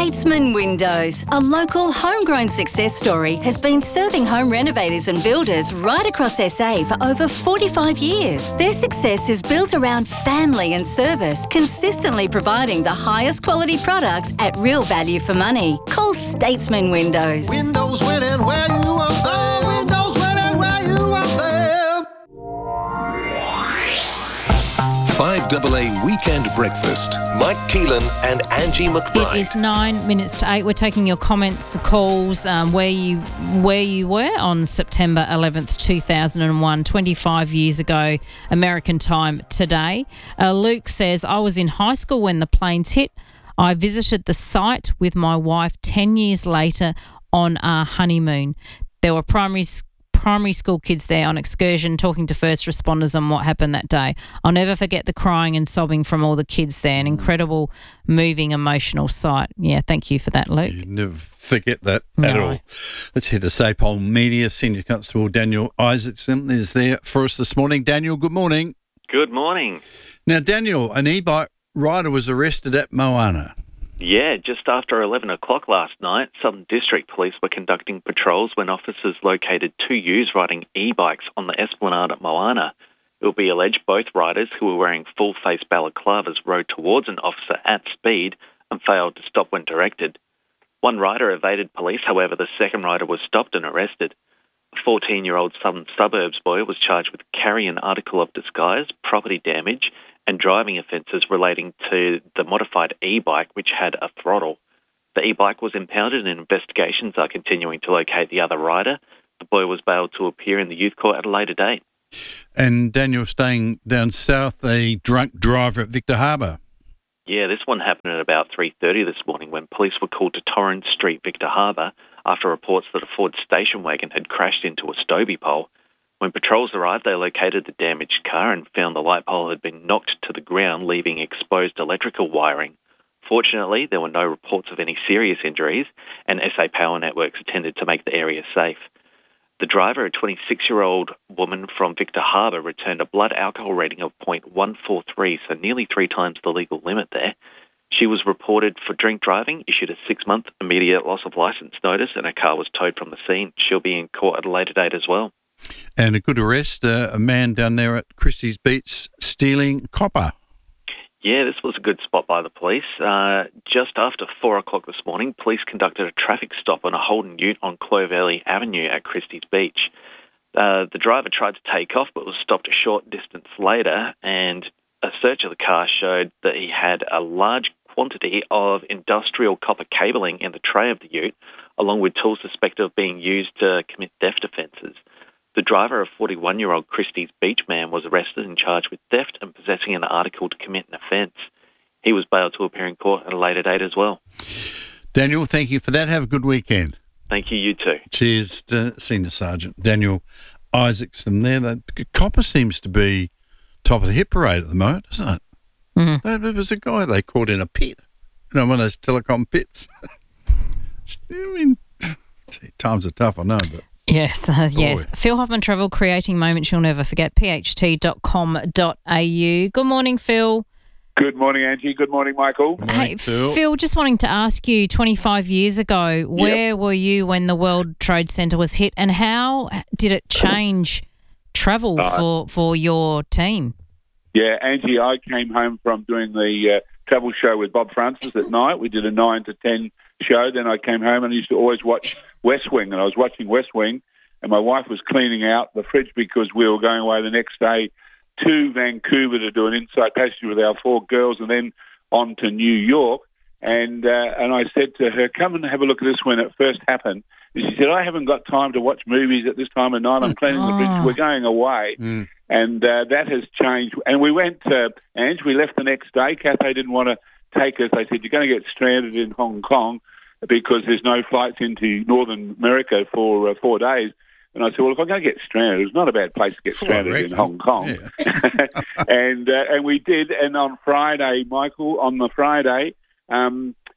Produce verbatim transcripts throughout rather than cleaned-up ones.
Statesman Windows, a local homegrown success story, has been serving home renovators and builders right across S A for over forty-five years. Their success is built around family and service, consistently providing the highest quality products at real value for money. Call Statesman Windows. Windows winning where you want them. Windows winning where you want them. five A A Weekend Breakfast. Mike Keelan and Angie McBride. It is nine minutes to eight. We're taking your comments, calls, um, where you where you were on September eleventh, two thousand one, twenty-five years ago, American time today. Uh, Luke says, I was in high school when the planes hit. I visited the site with my wife ten years later on our honeymoon. There were primary primary school kids there on excursion talking to first responders on what happened that day. I'll never forget the crying and sobbing from all the kids there. An incredible, moving, emotional sight. Yeah, thank you for that, Luke. You never forget that No. at all. Let's head to Sapole Media. Senior Constable Daniel Isaacson is there for us this morning. Daniel, good morning. Good morning. Now, Daniel, an e-bike rider was arrested at Moana. Yeah, just after eleven o'clock last night, Southern District Police were conducting patrols when officers located two youths riding e-bikes on the esplanade at Moana. It will be alleged both riders, who were wearing full-face balaclavas, rode towards an officer at speed and failed to stop when directed. One rider evaded police, however the second rider was stopped and arrested. A fourteen-year-old Southern Suburbs boy was charged with carrying an article of disguise, property damage and driving offences relating to the modified e-bike, which had a throttle. The e-bike was impounded and investigations are continuing to locate the other rider. The boy was bailed to appear in the youth court at a later date. And Daniel, staying down south, a drunk driver at Victor Harbour. Yeah, this one happened at about three thirty this morning when police were called to Torrens Street, Victor Harbour, after reports that a Ford station wagon had crashed into a Stobie pole. When patrols arrived, they located the damaged car and found the light pole had been knocked to the ground, leaving exposed electrical wiring. Fortunately, there were no reports of any serious injuries, and S A Power Networks attended to make the area safe. The driver, a twenty-six-year-old woman from Victor Harbour, returned a blood alcohol rating of point one four three, so nearly three times the legal limit there. She was reported for drink driving, issued a six-month immediate loss of licence notice, and her car was towed from the scene. She'll be in court at a later date as well. And a good arrest, uh, a man down there at Christie's Beach stealing copper. Yeah, this was a good spot by the police. Uh, just after four o'clock this morning, police conducted a traffic stop on a Holden ute on Clovelly Avenue at Christie's Beach. Uh, the driver tried to take off but was stopped a short distance later, and a search of the car showed that he had a large quantity of industrial copper cabling in the tray of the ute, along with tools suspected of being used to commit theft offences. The driver, a forty-one-year-old Christie's Beach man, was arrested and charged with theft and possessing an article to commit an offence. He was bailed to appear in court at a later date as well. Daniel, thank you for that. Have a good weekend. Thank you, you too. Cheers to Senior Sergeant Daniel Isaacson there. The copper seems to be top of the hit parade at the moment, doesn't it? Mm-hmm. There was a guy they caught in a pit, you know, one of those telecom pits. I mean, gee, times are tough, I know, but... Yes, uh, yes. Phil Hoffman Travel, creating moments you'll never forget, p h t dot com dot a u. Good morning, Phil. Good morning, Angie. Good morning, Michael. Good morning, Hey, Phil. Phil, just wanting to ask you, twenty-five years ago, where were you when the World Trade Center was hit, and how did it change travel Uh, for, for your team? Yeah, Angie, I came home from doing the uh, travel show with Bob Francis at night. We did a nine to ten show. Then I came home and I used to always watch West Wing, and I was watching West Wing, and my wife was cleaning out the fridge because we were going away the next day to Vancouver to do an inside passage with our four girls and then on to New York. And uh, and I said to her, come and have a look at this when it first happened. And she said, I haven't got time to watch movies at this time of night. I'm cleaning the fridge. We're going away. Mm. And uh, that has changed. And we went, uh, Ange, we left the next day. Cathay didn't want to take us. They said, you're going to get stranded in Hong Kong because there's no flights into Northern America for uh, four days. And I said, well, if I'm going to get stranded, it's not a bad place to get stranded in Hong Kong. Yeah. and uh, and we did. And on Friday, Michael, on the Friday, um,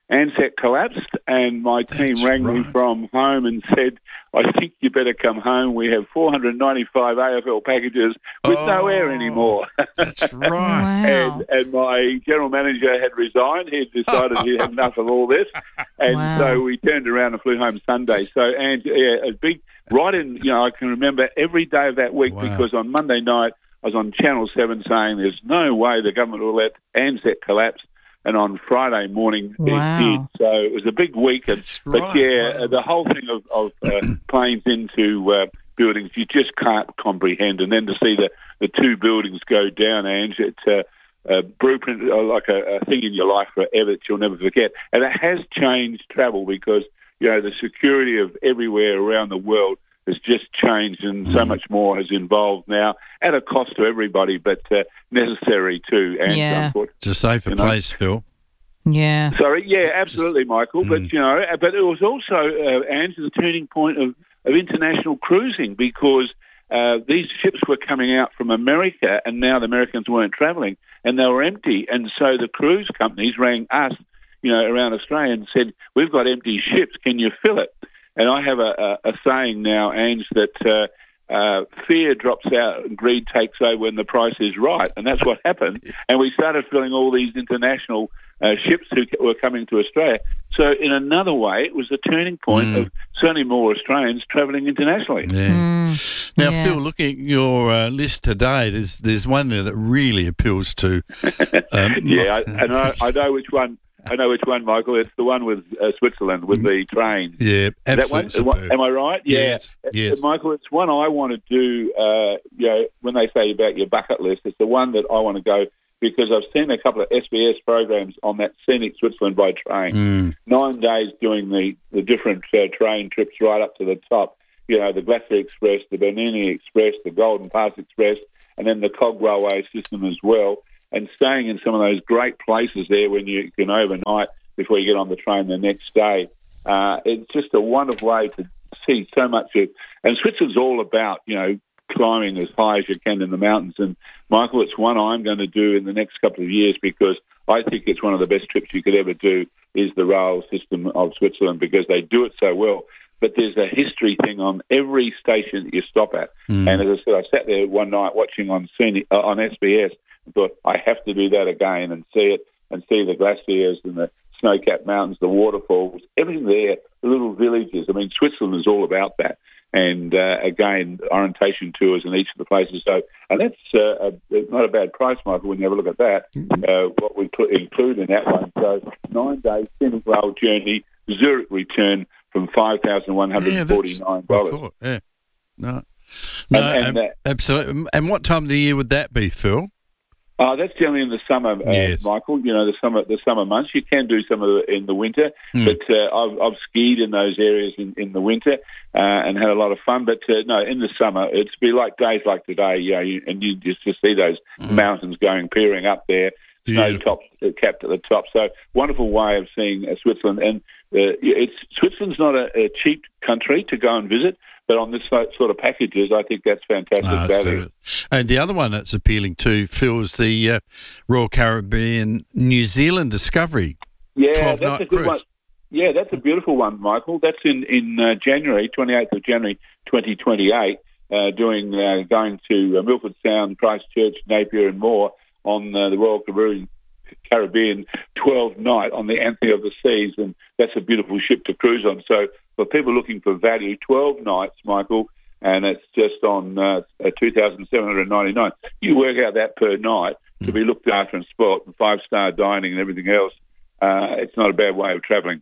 Ansett collapsed, and my team That's rang me right. from home and said, I think you better come home. We have four hundred ninety-five A F L packages with no air Oh. anymore. That's right. Wow. And, and my general manager had resigned. He had decided he had enough of all this. And Wow. so we turned around and flew home Sunday. So, and yeah, a big, right in, you know, I can remember every day of that week Wow. because on Monday night I was on Channel seven saying there's no way the government will let Ansett collapse. And on Friday morning Wow. it did. So it was a big week. And, That's but right. yeah, Wow. the whole thing of, of uh, planes into uh, buildings, you just can't comprehend. And then to see the, the two buildings go down, Ange, it's a, a blueprint, uh, like a, a thing in your life forever that you'll never forget. And it has changed travel because, you know, the security of everywhere around the world has just changed, and so Mm. much more has involved now at a cost to everybody, but uh, necessary too. And Yeah. unfortunately, It's a safer You know? place, Phil. Yeah. Sorry, yeah, absolutely, Michael. Mm. But you know, but it was also, uh, Ange, the turning point of, of international cruising because uh, these ships were coming out from America, and now the Americans weren't travelling, and they were empty, and so the cruise companies rang us, you know, around Australia and said, "We've got empty ships. Can you fill it?" And I have a, a, a saying now, Ange, that. Uh, Uh, fear drops out and greed takes over when the price is right. And that's what happened. And we started filling all these international uh, ships who were coming to Australia. So in another way, it was the turning point Mm. of certainly more Australians travelling internationally. Yeah. Mm. Now, Yeah. Phil, looking at your uh, list today, there's there's one there that really appeals to. Um, Yeah, I, and I, I know which one. I know which one, Michael. It's the one with uh, Switzerland with the train. Yeah, That one, absolutely superb. am I right? Yeah. Yes, yes. Uh, Michael, it's one I want to do, uh, you know, when they say about your bucket list, it's the one that I want to go because I've seen a couple of S B S programs on that scenic Switzerland by train. Mm. Nine days doing the, the different uh, train trips right up to the top. You know, the Glacier Express, the Bernini Express, the Golden Pass Express, and then the Cog Railway system as well. And staying in some of those great places there when you can overnight before you get on the train the next day. Uh, it's just a wonderful way to see so much of, and Switzerland's all about, you know, climbing as high as you can in the mountains. And Michael, it's one I'm going to do in the next couple of years because I think it's one of the best trips you could ever do is the rail system of Switzerland because they do it so well. But there's a history thing on every station that you stop at. Mm. And as I said, I sat there one night watching on scenic, uh, on S B S and thought, I have to do that again and see it and see the glaciers and the snow-capped mountains, the waterfalls, everything there, the little villages. I mean, Switzerland is all about that. And, uh, again, orientation tours in each of the places. So, and that's uh, a, not a bad price, Michael, when you have a look at that, uh, what we put, include in that one. So nine-day scenic rail journey, Zurich return from five thousand one hundred forty-nine dollars. Yeah, that's what I thought, yeah. No, no, And- and um, that- absolutely. And what time of the year would that be, Phil? Uh, that's generally in the summer, uh, Yes. Michael. You know, the summer the summer months. You can do some of it in the winter, Mm. but uh, I've, I've skied in those areas in, in the winter uh, and had a lot of fun. But uh, no, in the summer, it's be like days like today, you know, you, and you just, just see those Mm. mountains going peering up there, snow Beautiful. tops uh, capped at the top. So wonderful way of seeing uh, Switzerland. And uh, it's Switzerland's not a, a cheap country to go and visit. But on this sort of packages, I think that's fantastic Ah, it's value. very- And the other one that's appealing to Phil is the uh, Royal Caribbean New Zealand Discovery. Yeah, twelve that's night a good cruise. one. Yeah, that's a beautiful one, Michael. That's in in uh, January, twenty-eighth of January, twenty twenty-eight. Uh, doing uh, going to uh, Milford Sound, Christchurch, Napier, and more on uh, the Royal Caribbean. Caribbean twelve night on the Anthony of the Seas, and that's a beautiful ship to cruise on. So for people looking for value, twelve nights, Michael, and it's just on uh, two thousand seven hundred ninety-nine. You work out that per night to be looked after and spoilt, and five star dining and everything else. Uh, it's not a bad way of travelling.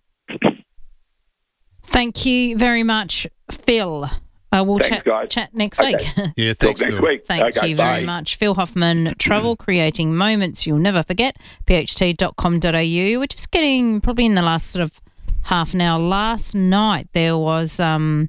Thank you very much, Phil. Uh, we'll Thanks, chat, guys. chat next Okay. week. Yeah, Talk thanks, next Phil. week. Thank Okay, you very bye. much. Phil Hoffman, Travel, Creating Moments You'll Never Forget, p h t dot com dot a u. We're just getting, probably in the last sort of half an hour, last night there was um,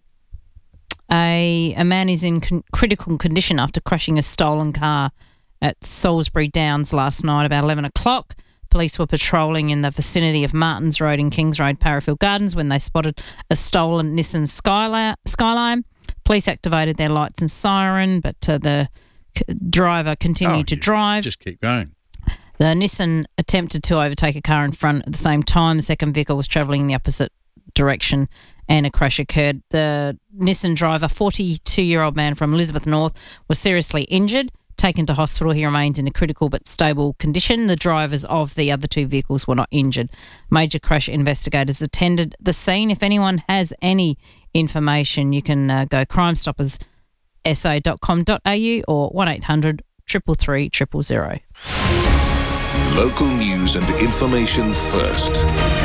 a, a man is in con- critical condition after crashing a stolen car at Salisbury Downs last night about eleven o'clock. Police were patrolling in the vicinity of Martins Road and Kings Road, Parafield Gardens, when they spotted a stolen Nissan Skyline. Skyline. Police activated their lights and siren, but uh, the c- driver continued Oh, to yeah. drive. Just keep going. The Nissan attempted to overtake a car in front at the same time. The second vehicle was travelling in the opposite direction and a crash occurred. The Nissan driver, forty-two-year-old man from Elizabeth North, was seriously injured. Taken to hospital, he remains in a critical but stable condition. The drivers of the other two vehicles were not injured. Major crash investigators attended the scene. If anyone has any information, you can uh, go crime stoppers s a dot com dot a u or one eight hundred three three three zero zero. Local news and information first.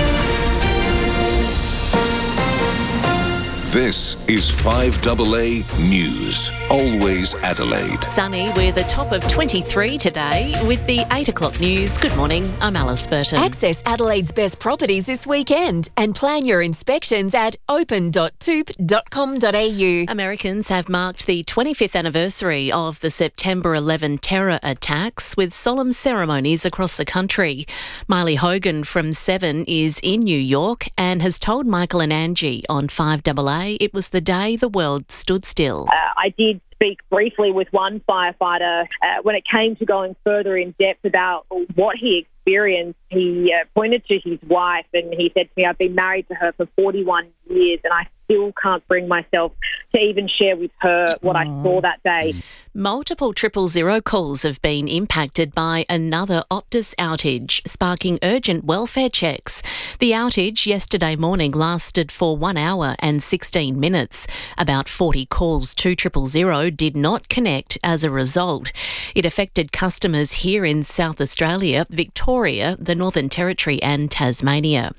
This is five A A News. Always Adelaide. Sunny with a top of twenty-three today with the eight o'clock news. Good morning, I'm Alice Burton. Access Adelaide's best properties this weekend and plan your inspections at open dot toop dot com dot a u. Americans have marked the twenty-fifth anniversary of the September eleventh terror attacks with solemn ceremonies across the country. Miley Hogan from Seven is in New York and has told Michael and Angie on five A A it was the day the world stood still. Uh, I did speak briefly with one firefighter uh, when it came to going further in depth about what he experienced. He uh, pointed to his wife and he said to me, I've been married to her for forty-one years and I still can't bring myself to even share with her what I saw that day. Multiple triple zero calls have been impacted by another Optus outage, sparking urgent welfare checks. The outage yesterday morning lasted for one hour and sixteen minutes. About forty calls to triple zero did not connect as a result. It affected customers here in South Australia, Victoria, the Northern Territory and Tasmania.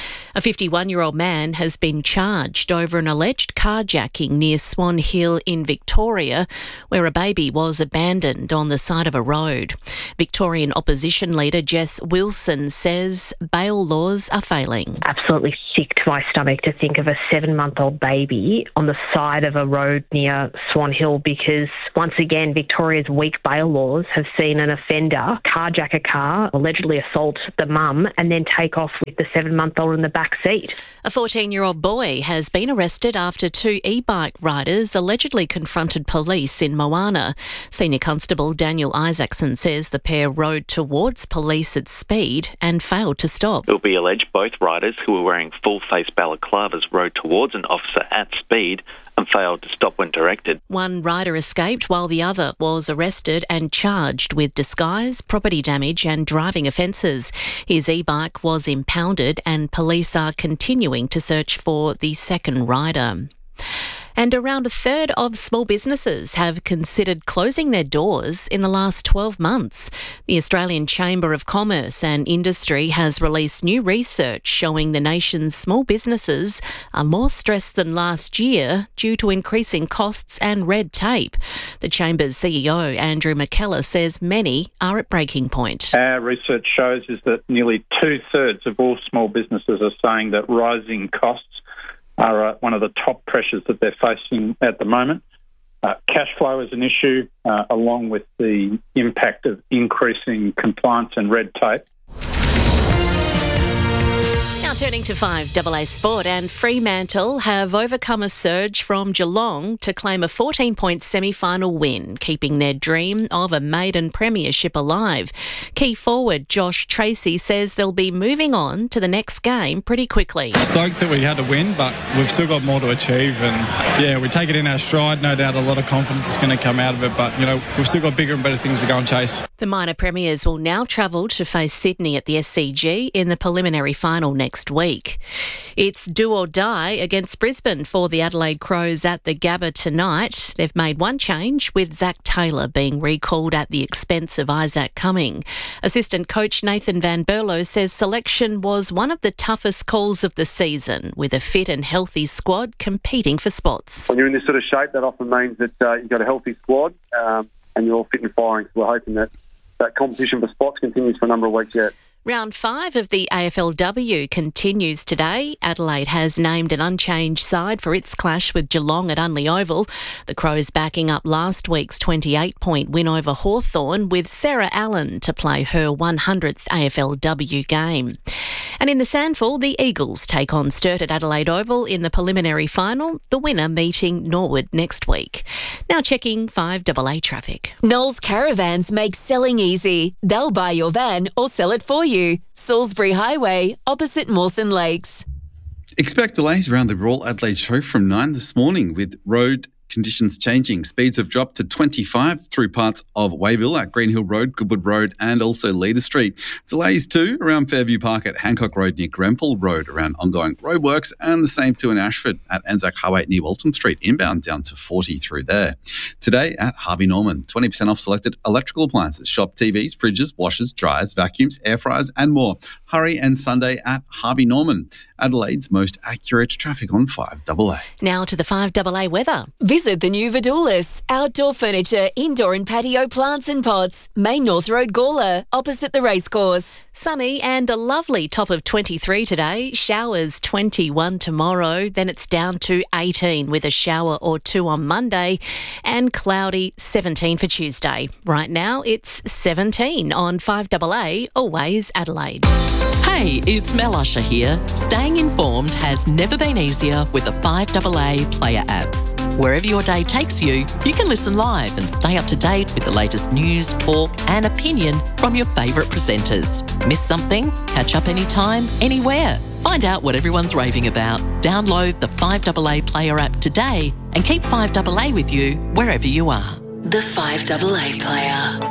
A fifty-one-year-old man has been charged over an alleged carjacking near Swan Hill in Victoria, where a baby was abandoned on the side of a road. Victorian opposition leader Jess Wilson says bail laws are failing. Absolutely sick to my stomach to think of a seven-month-old baby on the side of a road near Swan Hill because, once again, Victoria's weak bail laws have seen an offender carjack a car, allegedly assault the mum, and then take off with the seven-month-old in the back seat. A fourteen-year-old boy has been arrested after two e-bike riders allegedly confronted police in Moana. Senior Constable Daniel Isaacson says the pair rode towards police at speed and failed to stop. It will be alleged both riders, who were wearing full-face balaclavas, rode towards an officer at speed and failed to stop when directed. One rider escaped while the other was arrested and charged with disguise, property damage and driving offences. His e-bike was impounded and police are continuing to search for the second rider. And around a third of small businesses have considered closing their doors in the last twelve months. The Australian Chamber of Commerce and Industry has released new research showing the nation's small businesses are more stressed than last year due to increasing costs and red tape. The Chamber's C E O, Andrew McKellar, says many are at breaking point. Our research shows is that nearly two-thirds of all small businesses are saying that rising costs are uh, one of the top pressures that they're facing at the moment. Uh, cash flow is an issue, uh, along with the impact of increasing compliance and red tape. Now turning to five A A Sport, and Fremantle have overcome a surge from Geelong to claim a fourteen-point semi-final win, keeping their dream of a maiden premiership alive. Key forward Josh Tracy says they'll be moving on to the next game pretty quickly. Stoked that we had to win, but we've still got more to achieve, and yeah, we take it in our stride. No doubt a lot of confidence is going to come out of it, but you know, we've still got bigger and better things to go and chase. The minor premiers will now travel to face Sydney at the S C G in the preliminary final next week. It's do or die against Brisbane for the Adelaide Crows at the Gabba tonight. They've made one change, with Zach Taylor being recalled at the expense of Isaac Cumming. Assistant coach Nathan Van Berlo says selection was one of the toughest calls of the season, with a fit and healthy squad competing for spots. When you're in this sort of shape, that often means that uh, you've got a healthy squad um, and you're all fit and firing. So we're hoping that that competition for spots continues for a number of weeks yet. Round five of the A F L W continues today. Adelaide has named an unchanged side for its clash with Geelong at Unley Oval. The Crows backing up last week's twenty-eight point win over Hawthorn, with Sarah Allen to play her one hundredth A F L W game. And in the Sandful, the Eagles take on Sturt at Adelaide Oval in the preliminary final, the winner meeting Norwood next week. Now checking five A A traffic. Knowles Caravans make selling easy. They'll buy your van or sell it for you. Salisbury Highway, opposite Mawson Lakes. Expect delays around the Royal Adelaide Show from nine this morning, with road conditions changing. Speeds have dropped to twenty-five through parts of Wayville at Green Hill Road, Goodwood Road and also Leader Street. Delays too around Fairview Park at Hancock Road near Grenfell Road around ongoing roadworks, and the same too in Ashford at Anzac Highway near Waltham Street inbound down to forty through there. Today at Harvey Norman, twenty percent off selected electrical appliances, shop T Vs, fridges, washers, dryers, vacuums, air fryers and more. Hurry and Sunday at Harvey Norman. Adelaide's most accurate traffic on five A A. Now to the five A A weather. Visit the new Vidoulis. Outdoor furniture, indoor and patio plants and pots. Main North Road, Gawler, opposite the racecourse. Sunny and a lovely top of twenty-three today. Showers twenty-one tomorrow. Then it's down to eighteen with a shower or two on Monday. And cloudy seventeen for Tuesday. Right now it's seventeen on five A A, always Adelaide. Hey, it's Mel Usher here. Staying informed has never been easier with the five A A Player app. Wherever your day takes you, you can listen live and stay up to date with the latest news, talk and opinion from your favourite presenters. Miss something? Catch up anytime, anywhere. Find out what everyone's raving about. Download the five A A Player app today and keep five A A with you wherever you are. The five A A Player.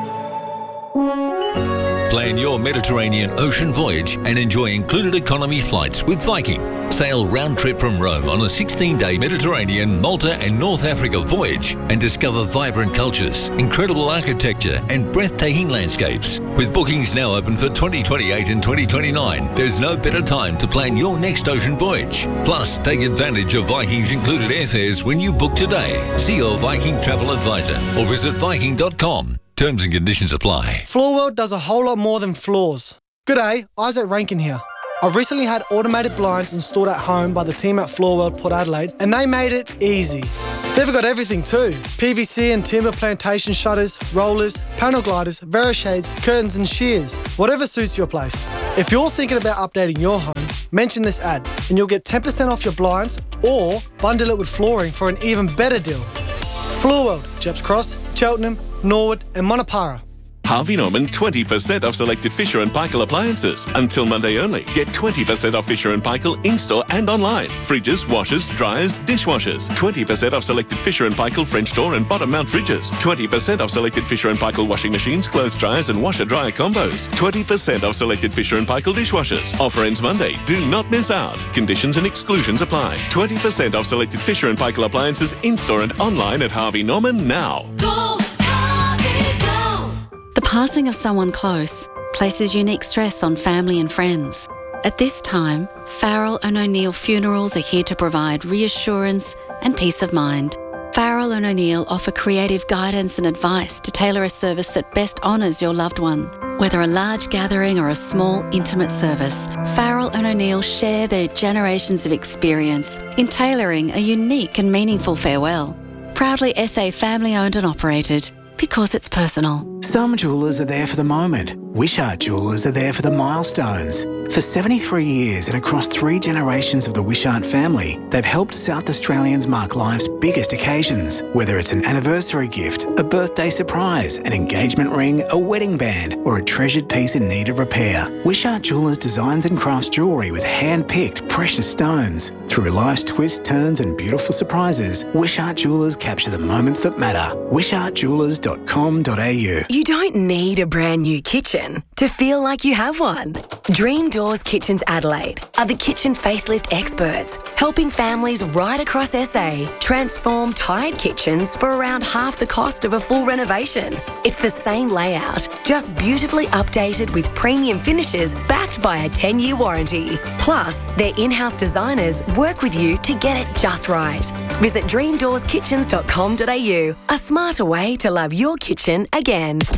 Plan your Mediterranean ocean voyage and enjoy included economy flights with Viking. Sail round trip from Rome on a sixteen-day Mediterranean, Malta and North Africa voyage and discover vibrant cultures, incredible architecture and breathtaking landscapes. With bookings now open for twenty twenty-eight and twenty twenty-nine, there's no better time to plan your next ocean voyage. Plus, take advantage of Viking's included airfares when you book today. See your Viking travel advisor or visit viking dot com. Terms and conditions apply. Floorworld does a whole lot more than floors. G'day, Isaac Rankin here. I've recently had automated blinds installed at home by the team at Floorworld Port Adelaide, and they made it easy. They've got everything too. P V C and timber plantation shutters, rollers, panel gliders, Verishades, curtains and shears. Whatever suits your place. If you're thinking about updating your home, mention this ad and you'll get ten percent off your blinds or bundle it with flooring for an even better deal. Floorworld, Jeps Cross, Cheltenham, Norwood and Monopara. Harvey Norman twenty percent off selected Fisher and Paykel appliances. Until Monday only. Get twenty percent off Fisher and Paykel in-store and online. Fridges, washers, dryers, dishwashers. twenty percent off selected Fisher and Paykel French door and bottom mount fridges. twenty percent off selected Fisher and Paykel washing machines, clothes dryers and washer-dryer combos. twenty percent off selected Fisher and Paykel dishwashers. Offer ends Monday. Do not miss out. Conditions and exclusions apply. twenty percent off selected Fisher and Paykel appliances in-store and online at Harvey Norman now. Go, Harvey, go! The passing of someone close places unique stress on family and friends. At this time, Farrell and O'Neill Funerals are here to provide reassurance and peace of mind. Farrell and O'Neill offer creative guidance and advice to tailor a service that best honours your loved one. Whether a large gathering or a small, intimate service, Farrell and O'Neill share their generations of experience in tailoring a unique and meaningful farewell. Proudly S A family-owned and operated, because it's personal. Some jewellers are there for the moment. Wishart Jewellers are there for the milestones. For seventy-three years and across three generations of the Wishart family, they've helped South Australians mark life's biggest occasions. Whether it's an anniversary gift, a birthday surprise, an engagement ring, a wedding band, or a treasured piece in need of repair, Wishart Jewellers designs and crafts jewellery with hand-picked precious stones. Through life's twists, turns and beautiful surprises, Wishart Jewellers capture the moments that matter. wishart jewellers dot com dot a u. You don't need a brand new kitchen to feel like you have one. Dream Doors Kitchens Adelaide are the kitchen facelift experts, helping families right across S A transform tired kitchens for around half the cost of a full renovation. It's the same layout, just beautifully updated with premium finishes backed by a ten-year warranty. Plus, their in-house designers work with you to get it just right. Visit dream doors kitchens dot com dot a u, a smarter way to love your kitchen again.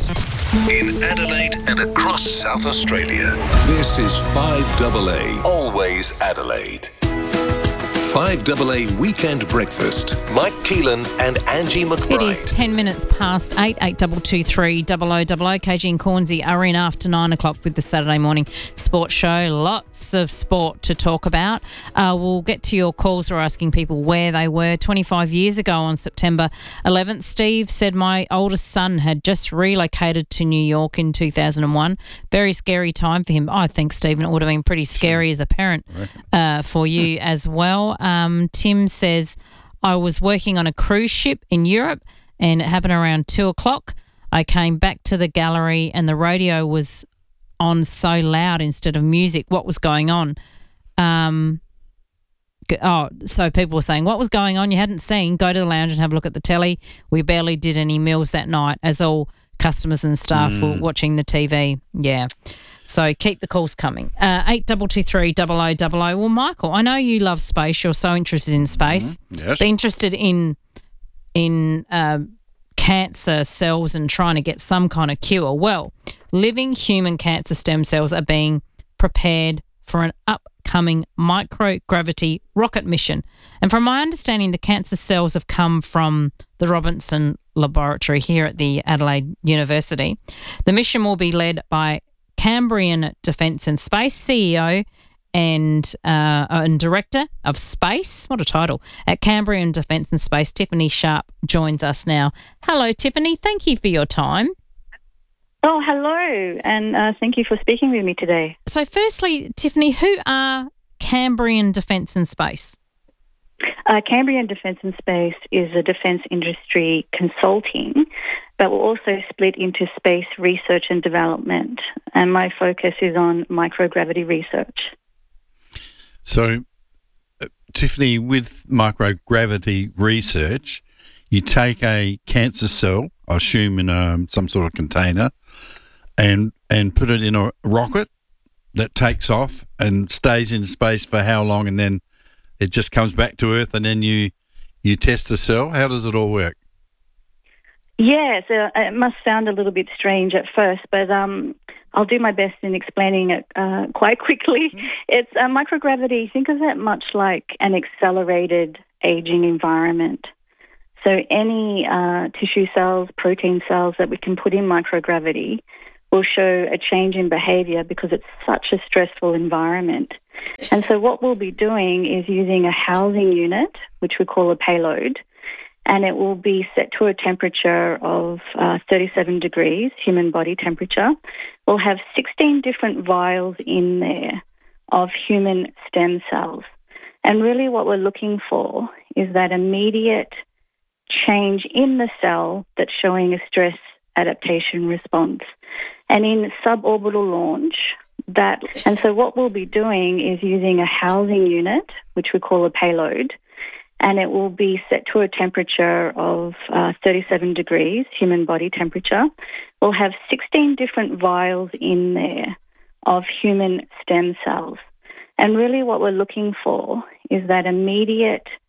In Adelaide and across South Australia. This is five A A. Always Adelaide. five A A Weekend Breakfast. Mike Keelan and Angie McBride. It is ten minutes past eight, eight two two three, double oh double oh. K G and Cornsey are in after nine o'clock with the Saturday morning sports show. Lots of sport to talk about. Uh, we'll get to your calls. We're asking people where they were twenty-five years ago on September eleventh. Steve said, my oldest son had just relocated to New York in two thousand one. Very scary time for him. I think, Stephen, it would have been pretty scary as a parent uh, for you as well. Um, Tim says, I was working on a cruise ship in Europe and it happened around two o'clock. I came back to the gallery and the radio was on so loud instead of music. What was going on? Um, oh, so people were saying, what was going on? You hadn't seen. Go to the lounge and have a look at the telly. We barely did any meals that night as all customers and staff mm. were watching the T V. Yeah. So keep the calls coming. Uh, eight two two three, double oh double oh. Well, Michael, I know you love space. You're so interested in space. Mm-hmm. Yes. Be interested in in uh, cancer cells and trying to get some kind of cure. Well, living human cancer stem cells are being prepared for an upcoming microgravity rocket mission. And from my understanding, the cancer cells have come from the Robinson Laboratory here at the Adelaide University. The mission will be led by Cambrian Defence and Space C E O and uh, and Director of Space, what a title, at Cambrian Defence and Space, Tiffany Sharp joins us now. Hello, Tiffany. Thank you for your time. Oh, hello, and uh, thank you for speaking with me today. So firstly, Tiffany, who are Cambrian Defence and Space? Uh, Cambrian Defence and Space is a defence industry consulting, but we're also split into space research and development, and my focus is on microgravity research. So, uh, Tiffany, with microgravity research, you take a cancer cell, I assume in um, some sort of container, and and put it in a rocket that takes off and stays in space for how long, and then it just comes back to Earth, and then you you test the cell. How does it all work? Yes, uh, it must sound a little bit strange at first, but um, I'll do my best in explaining it uh, quite quickly. Mm-hmm. It's uh, microgravity. Think of it much like an accelerated aging environment. So any uh, tissue cells, protein cells that we can put in microgravity will show a change in behaviour because it's such a stressful environment. And so what we'll be doing is using a housing unit, which we call a payload, and it will be set to a temperature of uh, thirty-seven degrees, human body temperature. We'll have sixteen different vials in there of human stem cells. And really what we're looking for is that immediate change in the cell that's showing a stress adaptation response. And in suborbital launch, that, and so what we'll be doing is using a housing unit, which we call a payload, and it will be set to a temperature of uh, thirty-seven degrees, human body temperature. We'll have sixteen different vials in there of human stem cells. And really what we're looking for is that immediate